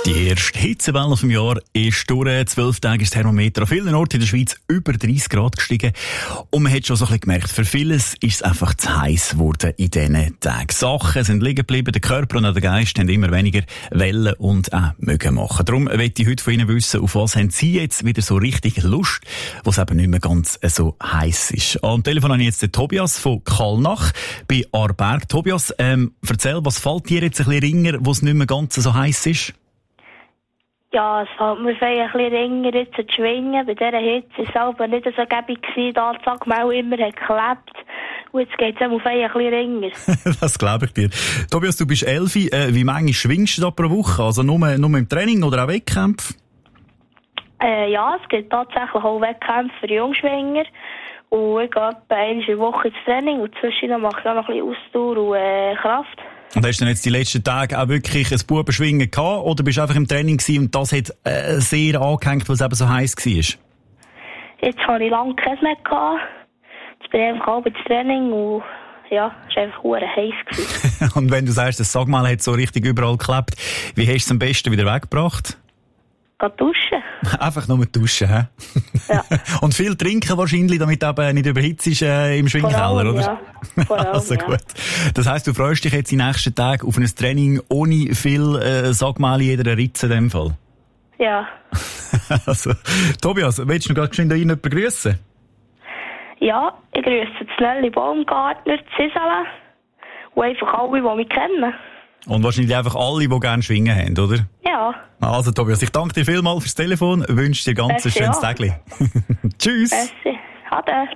Die erste Hitzewelle vom Jahr ist durch. 12 Tage ist das Thermometer an vielen Orten in der Schweiz über 30 Grad gestiegen. Und man hat schon so ein bisschen gemerkt, für vieles ist es einfach zu heiß geworden in diesen Tagen. Sachen sind liegen geblieben, der Körper und auch der Geist haben immer weniger Wellen und auch Mögen machen. Darum möchte ich heute von Ihnen wissen, auf was haben Sie jetzt wieder so richtig Lust, wo es eben nicht mehr ganz so heiß ist. Am Telefon habe ich jetzt den Tobias von Kallnach bei Aarberg. Tobias, erzähl, was fällt dir jetzt ein bisschen ringer, wo es nicht mehr ganz so heiß ist? Ja, es fällt mir ein bisschen ringer jetzt zu schwingen. Bei dieser Hitze war es selber nicht so gäbig gewesen, da die Sackmaul immer hat geklebt. Und jetzt geht es auch auf ein bisschen ringer. Das glaube ich dir. Tobias, du bist 11. Wie manchmal schwingst du da pro Woche? Also nur im Training oder auch Wettkämpfe? Ja, es gibt tatsächlich auch Wettkämpfe für Jungschwinger. Und ich gehe etwa einmal in der Woche ins Training und zwischendurch mache ich auch noch ein bisschen Ausdauer und Kraft. Und hast du denn jetzt die letzten Tage auch wirklich ein Bubenschwingen gehabt oder bist du einfach im Training gewesen und das hat sehr angehängt, weil es eben so heiß war? Jetzt habe ich lange keins mehr gehabt. Jetzt bin ich einfach halb ins Training und ja, es war einfach verdammt heiß gewesen. Und wenn du sagst, das Sagmal hat so richtig überall geklebt, wie hast du es am besten wieder weggebracht? Geh duschen. Einfach nur duschen, hä? Ja. Und viel trinken wahrscheinlich, damit du eben nicht überhitzt im Schwingkeller, oder? Ja. Vor allem, also gut. Das heisst, du freust dich jetzt die nächsten Tage auf ein Training ohne viel Sagmal in jeder Ritze in dem Fall? Ja. Also, Tobias, willst du noch gerade schnell jemanden begrüßen? Ja, ich grüße Nelly Baumgartner, Zisala und einfach alle, die mich kennen. Und wahrscheinlich einfach alle, die gerne schwingen haben, oder? Ja. Also Tobias, ich danke dir vielmals fürs Telefon, wünsche dir ganz ein schönes Tag. Tschüss. Merci. Ade.